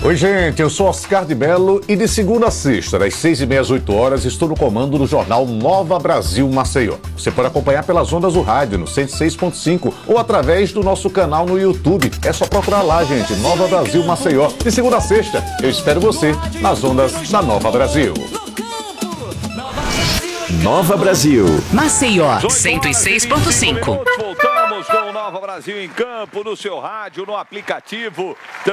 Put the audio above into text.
Oi, gente, eu sou Oscar de Mello e de segunda a sexta, das 6h30 às 8h, estou no comando do jornal Nova Brasil Maceió. Você pode acompanhar pelas ondas do rádio, no 106.5, ou através do nosso canal no YouTube. É só procurar lá, gente, Nova Brasil Maceió. De segunda a sexta, eu espero você nas ondas da Nova Brasil. Nova Brasil. Maceió, 106.5. Voltamos com o Nova Brasil em campo, no seu rádio, no aplicativo.